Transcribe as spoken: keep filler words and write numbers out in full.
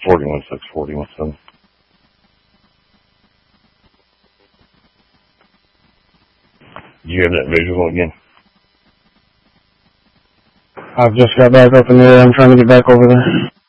forty-one six forty-one seven. Do you have that visual again? I've just got back up in there. I'm trying to get back over there.